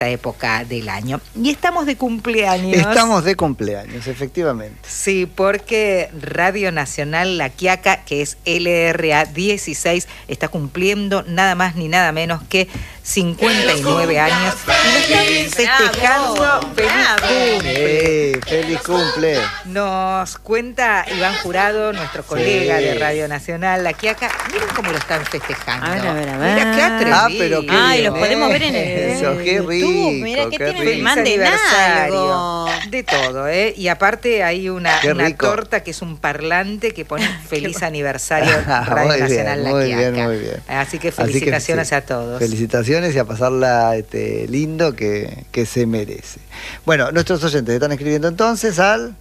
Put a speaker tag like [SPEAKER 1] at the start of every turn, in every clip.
[SPEAKER 1] época del año. Y estamos de cumpleaños.
[SPEAKER 2] Estamos de cumpleaños, efectivamente.
[SPEAKER 1] Sí, porque Radio Nacional La Quiaca, que es LRA 16, está cumpliendo nada más ni nada menos que 59 años. Y lo están festejando. ¡Feliz cumple!
[SPEAKER 2] ¡Feliz cumple!
[SPEAKER 1] Nos cuenta Iván Jurado, nuestro colega de Radio Nacional La Quiaca. Miren cómo lo están festejando.
[SPEAKER 3] A ver.
[SPEAKER 1] Mira qué atrevido.
[SPEAKER 2] Pero qué
[SPEAKER 3] ay,
[SPEAKER 2] bien,
[SPEAKER 3] los podemos ver en el
[SPEAKER 2] eso, qué rico.
[SPEAKER 3] Mira que
[SPEAKER 2] qué
[SPEAKER 3] tienen,
[SPEAKER 2] rico.
[SPEAKER 3] manden algo.
[SPEAKER 1] De todo, ¿eh? Y aparte hay una torta que es un parlante que pone feliz aniversario Radio Nacional La Quiaca.
[SPEAKER 2] Muy bien.
[SPEAKER 1] Así que felicitaciones a todos.
[SPEAKER 2] Felicitaciones y a pasarla lindo que se merece. Bueno, nuestros oyentes están escribiendo entonces al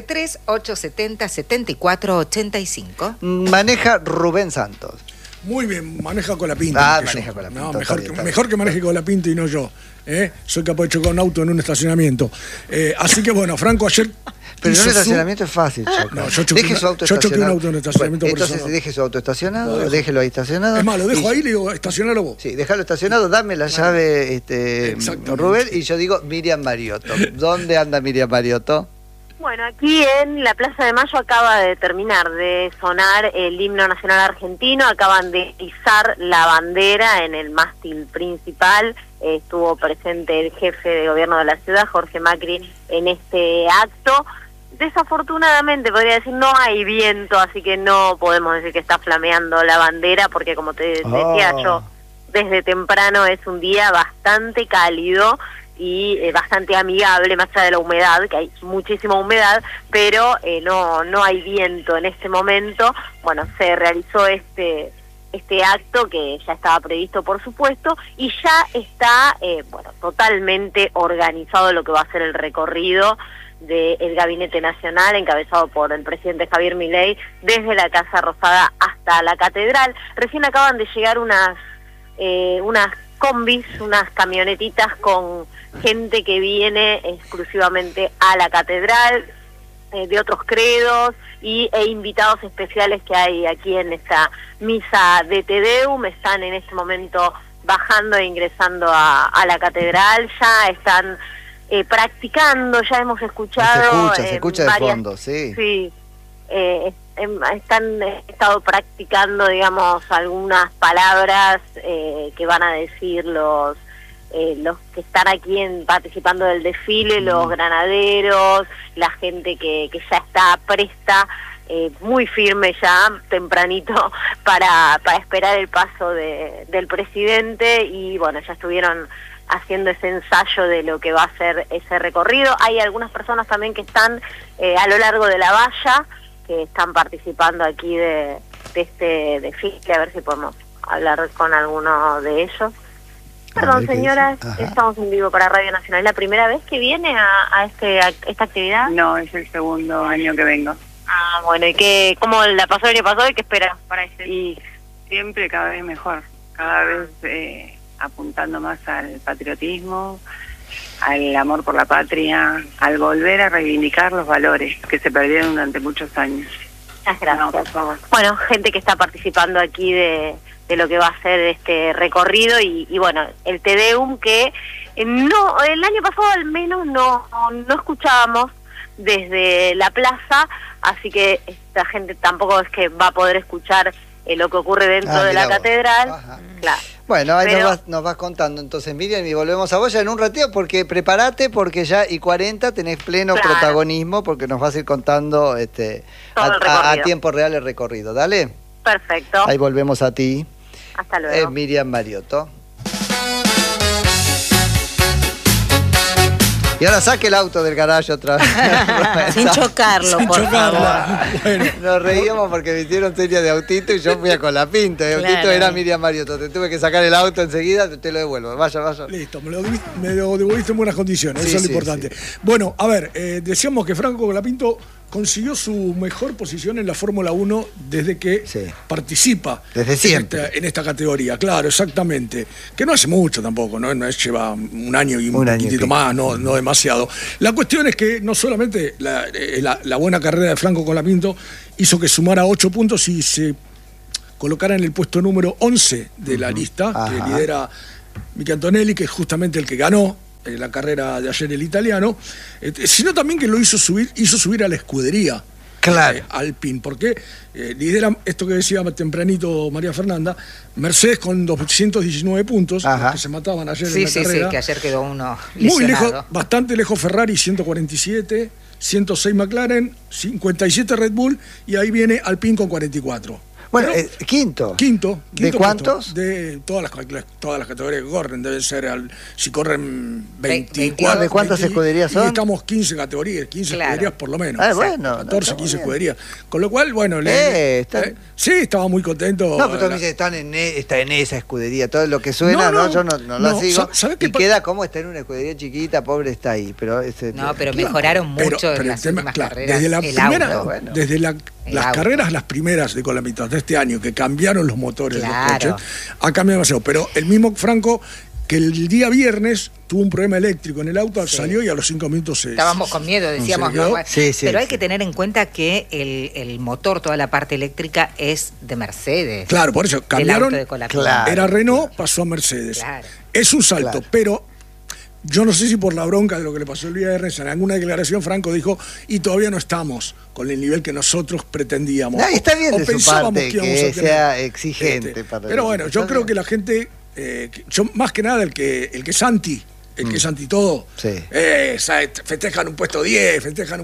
[SPEAKER 1] 113-870-7485.
[SPEAKER 2] Maneja Rubén Santos.
[SPEAKER 4] Muy bien, maneja Colapinto.
[SPEAKER 2] Maneja Colapinto.
[SPEAKER 4] No, mejor que maneje Colapinto y no yo. Soy capaz de chocar un auto en un estacionamiento. Así que bueno, Franco ayer...
[SPEAKER 2] Pero en un estacionamiento es fácil chocar.
[SPEAKER 4] No, yo choqué un auto en un estacionamiento.
[SPEAKER 2] Bueno, entonces deje su auto estacionado, déjelo ahí estacionado.
[SPEAKER 4] Es más, lo dejo ahí y le digo, estacionalo vos.
[SPEAKER 2] Sí, déjalo estacionado, dame la llave, Rubén, y yo digo Miriam Mariotto. ¿Dónde anda Miriam Mariotto?
[SPEAKER 5] Bueno, aquí en la Plaza de Mayo acaba de terminar de sonar el himno nacional argentino, acaban de izar la bandera en el mástil principal, estuvo presente el jefe de gobierno de la ciudad, Jorge Macri, en este acto. Desafortunadamente, podría decir, no hay viento, así que no podemos decir que está flameando la bandera, porque como te decía yo, desde temprano es un día bastante cálido y bastante amigable, más allá de la humedad, que hay muchísima humedad, pero no hay viento en este momento. Bueno, se realizó este acto que ya estaba previsto, por supuesto, y ya está totalmente organizado lo que va a ser el recorrido del Gabinete Nacional, encabezado por el presidente Javier Milei, desde la Casa Rosada hasta la Catedral. Recién acaban de llegar unas combis, unas camionetitas con gente que viene exclusivamente a la Catedral, de otros credos e invitados especiales que hay aquí en esta misa de Te Deum. Están en este momento bajando e ingresando a la Catedral, ya están practicando, ya hemos escuchado...
[SPEAKER 2] Se escucha de fondo, sí. Sí,
[SPEAKER 5] han estado practicando, digamos, algunas palabras que van a decir los que están aquí participando del desfile, los granaderos, la gente que ya está presta, muy firme ya, tempranito, para esperar el paso del presidente. Y bueno, ya estuvieron haciendo ese ensayo de lo que va a ser ese recorrido. Hay algunas personas también que están a lo largo de la valla, que están participando aquí de este desfile, a ver si podemos hablar con alguno de ellos. Perdón, señoras, estamos en vivo para Radio Nacional. ¿Es la primera vez que viene a esta actividad?
[SPEAKER 6] No, es el segundo año que vengo.
[SPEAKER 5] Ah, bueno, ¿y cómo la pasó el año pasado y qué esperas para este?
[SPEAKER 6] Y siempre cada vez mejor, cada vez apuntando más al patriotismo, al amor por la patria, al volver a reivindicar los valores que se perdieron durante muchos años.
[SPEAKER 5] Muchas gracias.
[SPEAKER 6] No, por favor.
[SPEAKER 5] Bueno, gente que está participando aquí de lo que va a ser este recorrido y bueno, el Te Deum que el año pasado al menos no escuchábamos desde la plaza, así que esta gente tampoco es que va a poder escuchar lo que ocurre dentro de la catedral. Claro.
[SPEAKER 2] Bueno, ahí nos vas contando entonces, Miriam, y volvemos a vos ya en un ratito, porque prepárate, porque ya y 40 tenés pleno protagonismo, porque nos vas a ir contando a tiempo real el recorrido. Dale.
[SPEAKER 5] Perfecto.
[SPEAKER 2] Ahí volvemos a ti.
[SPEAKER 5] Hasta luego.
[SPEAKER 2] Miriam Mariotto. Y ahora saque el auto del garaje otra vez.
[SPEAKER 3] Sin chocarlo, por favor.
[SPEAKER 4] Bueno.
[SPEAKER 2] Nos reíamos porque me hicieron serie de autito y yo fui a Colapinto. El autito era Miriam Mariotto. Te tuve que sacar el auto enseguida, te lo devuelvo. Vaya.
[SPEAKER 4] Listo, me lo devolviste en buenas condiciones, eso es lo importante. Sí. Bueno, a ver, decíamos que Franco Colapinto consiguió su mejor posición en la Fórmula 1 desde que participa.
[SPEAKER 2] Desde siempre.
[SPEAKER 4] En esta categoría, claro, exactamente. Que no hace mucho tampoco, ¿no? Lleva un año y un poquitito más, no demasiado. La cuestión es que no solamente la buena carrera de Franco Colapinto hizo que sumara 8 puntos y se colocara en el puesto número 11 de la lista, que lidera Mickey Antonelli, que es justamente el que ganó la carrera de ayer el italiano, sino también que lo hizo subir a la escudería.
[SPEAKER 2] Claro.
[SPEAKER 4] Alpine, porque lidera esto que decía tempranito María Fernanda, Mercedes con 219 puntos, los que se mataban ayer en la carrera.
[SPEAKER 1] Sí, que ayer quedó uno lesionado.
[SPEAKER 4] Muy lejos, bastante lejos Ferrari, 147, 106 McLaren, 57 Red Bull, y ahí viene Alpine con 44.
[SPEAKER 2] Bueno, quinto.
[SPEAKER 4] ¿De
[SPEAKER 2] cuántos?
[SPEAKER 4] De todas las categorías que corren. Deben ser, si corren 24.
[SPEAKER 2] ¿De cuántas escuderías son?
[SPEAKER 4] Y estamos 15 categorías, 15 escuderías por lo menos.
[SPEAKER 2] Bueno.
[SPEAKER 4] 14, 15 escuderías. Con lo cual, bueno, sí, estaba muy contento.
[SPEAKER 2] No, pero también está en esa escudería. Todo lo que suena, yo no la sigo. Y queda como está en una escudería chiquita, pobre está ahí. Pero
[SPEAKER 1] mejoraron mucho en las últimas carreras.
[SPEAKER 4] Desde la primera, desde las carreras, las primeras de Colapinto de este año, que cambiaron los motores de los coches, ha cambiado demasiado. Pero el mismo Franco, que el día viernes tuvo un problema eléctrico en el auto, salió y a los 5 minutos
[SPEAKER 1] estábamos con miedo, decíamos. Pero hay que tener en cuenta que el motor, toda la parte eléctrica, es de Mercedes.
[SPEAKER 4] Claro, por eso cambiaron. Era Renault, pasó a Mercedes. Claro. Es un salto, pero yo no sé si por la bronca de lo que le pasó el viernes, en alguna declaración Franco dijo, y todavía no estamos con el nivel que nosotros pretendíamos.
[SPEAKER 2] Está bien de su parte que sea exigente.
[SPEAKER 4] Pero bueno, yo creo que la gente, yo más que nada el que es anti, que es anti todo, festejan un puesto 10,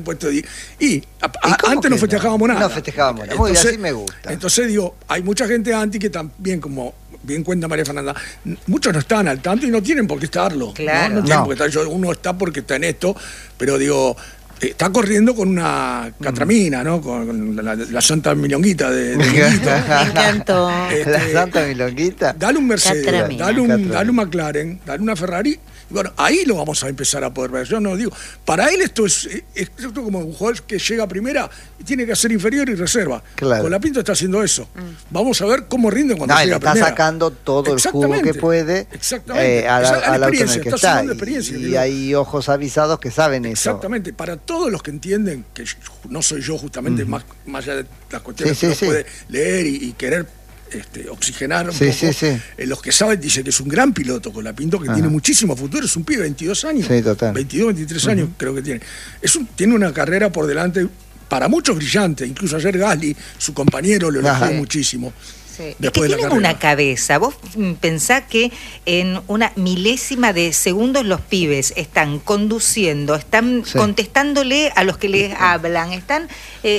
[SPEAKER 4] Y antes no festejábamos nada.
[SPEAKER 2] No festejábamos nada. Entonces, así me gusta.
[SPEAKER 4] Entonces digo, hay mucha gente anti que también, como bien cuenta María Fernanda, muchos no están al tanto y no tienen por qué estarlo.
[SPEAKER 1] Claro.
[SPEAKER 4] No tienen por qué estar. Uno está porque está en esto, pero digo, está corriendo con una catramina, ¿no? Con la Santa Milonguita de
[SPEAKER 3] Me encantó.
[SPEAKER 2] La Santa Milonguita.
[SPEAKER 4] Dale un Mercedes, dale un McLaren, dale una Ferrari. Bueno, ahí lo vamos a empezar a poder ver. Yo no digo, para él esto es como un jugador que llega a primera y tiene que hacer inferior y reserva. Claro. Colapinto está haciendo eso. Vamos a ver cómo rinde cuando llega a primera.
[SPEAKER 2] Está sacando todo el jugo que puede al auto en el que está. Y hay ojos avisados que saben eso.
[SPEAKER 4] Exactamente. Para todos los que entienden, que no soy yo justamente, más allá de las cuestiones que uno puede leer y querer oxigenar un poco. Los que saben dicen que es un gran piloto Colapinto, que tiene muchísimo futuro, es un pibe de 22 años, 22, 23 años creo que tiene. Tiene una carrera por delante para muchos brillante, incluso ayer Gasly, su compañero, lo elogió muchísimo.
[SPEAKER 1] Es que tienen una cabeza. Vos pensás que en una milésima de segundos los pibes están conduciendo, están contestándole a los que les hablan, están...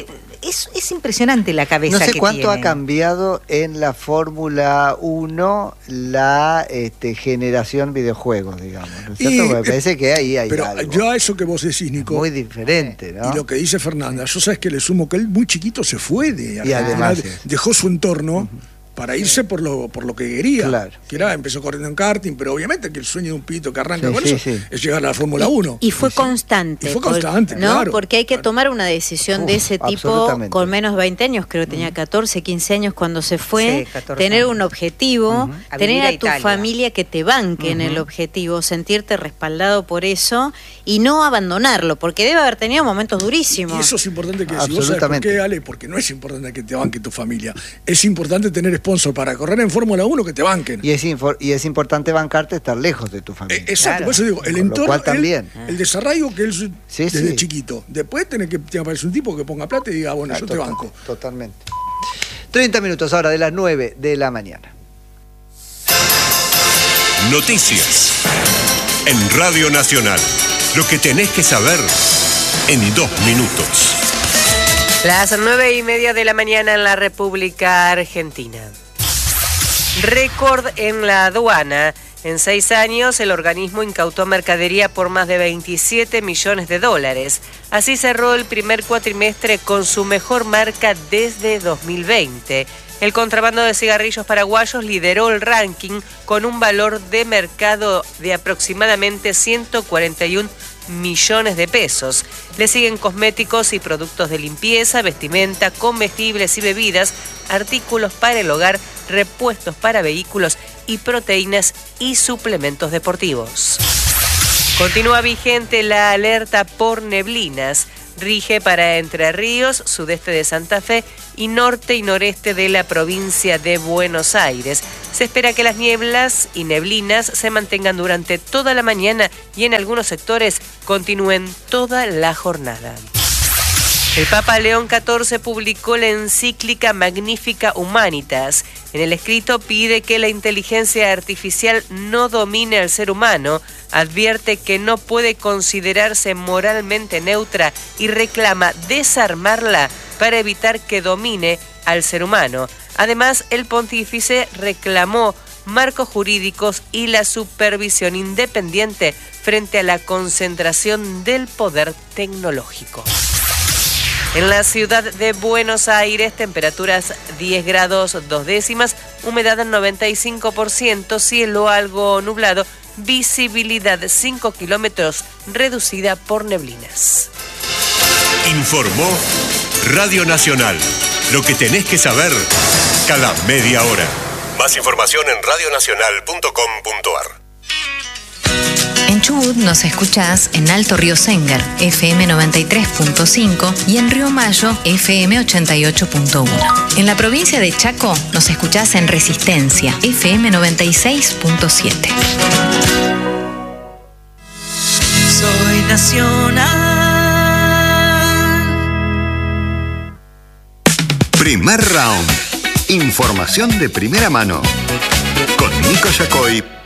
[SPEAKER 1] Es impresionante la cabeza que tiene.
[SPEAKER 2] No sé cuánto ha cambiado en la Fórmula 1 la generación videojuegos, digamos, ¿no es cierto? Me parece que ahí hay
[SPEAKER 4] pero
[SPEAKER 2] algo.
[SPEAKER 4] Yo a eso que vos decís, Nico,
[SPEAKER 2] muy diferente, ¿no?
[SPEAKER 4] Y lo que dice Fernanda, yo sabes que le sumo que él muy chiquito se fue de
[SPEAKER 2] y además
[SPEAKER 4] dejó su entorno para irse por lo que quería. Empezó corriendo en karting, pero obviamente que el sueño de un pito que arranca con eso es llegar a la Fórmula 1.
[SPEAKER 3] Y fue constante.
[SPEAKER 4] Y fue constante,
[SPEAKER 3] ¿no? Porque hay que tomar una decisión de ese tipo con menos de 20 años, creo que tenía 14, 15 años cuando se fue, tener un objetivo, tener a tu familia que te banque en el objetivo, sentirte respaldado por eso y no abandonarlo, porque debe haber tenido momentos durísimos.
[SPEAKER 4] Y eso es importante que decís. ¿Vos sabés por qué, Ale? Porque no es importante que te banque tu familia, es importante tener sponsor para correr en Fórmula 1 que te banquen.
[SPEAKER 2] Y es importante bancarte estar lejos de tu familia.
[SPEAKER 4] Exacto, por eso digo, el entorno,
[SPEAKER 2] también.
[SPEAKER 4] El desarraigo que él desde chiquito. Después tiene que aparecer un tipo que ponga plata y diga, bueno, yo te banco.
[SPEAKER 2] Totalmente. 30 minutos ahora de las 9 de la mañana.
[SPEAKER 7] Noticias en Radio Nacional. Lo que tenés que saber en 2 minutos.
[SPEAKER 8] Las 9:30 de la mañana en la República Argentina. Récord en la aduana. En 6 años, el organismo incautó mercadería por más de 27 millones de dólares. Así cerró el primer cuatrimestre con su mejor marca desde 2020. El contrabando de cigarrillos paraguayos lideró el ranking con un valor de mercado de aproximadamente 141 millones de pesos. Le siguen cosméticos y productos de limpieza, vestimenta, comestibles y bebidas, artículos para el hogar, repuestos para vehículos y proteínas y suplementos deportivos. Continúa vigente la alerta por neblinas. Rige para Entre Ríos, sudeste de Santa Fe y norte y noreste de la provincia de Buenos Aires. Se espera que las nieblas y neblinas se mantengan durante toda la mañana y en algunos sectores continúen toda la jornada. El Papa León XIV publicó la encíclica Magnificat Humanitas. En el escrito pide que la inteligencia artificial no domine al ser humano, advierte que no puede considerarse moralmente neutra y reclama desarmarla para evitar que domine al ser humano. Además, el pontífice reclamó marcos jurídicos y la supervisión independiente frente a la concentración del poder tecnológico. En la ciudad de Buenos Aires, temperaturas 10 grados 2 décimas, humedad 95%, cielo algo nublado, visibilidad 5 kilómetros, reducida por neblinas.
[SPEAKER 7] Informó Radio Nacional. Lo que tenés que saber cada media hora. Más información en radionacional.com.ar.
[SPEAKER 9] En Chubut nos escuchás en Alto Río Sengar, FM 93.5 y en Río Mayo, FM 88.1. En la provincia de Chaco nos escuchás en Resistencia, FM 96.7.
[SPEAKER 10] Soy nacional.
[SPEAKER 11] Primer round. Información de primera mano. Con Nico Yacoy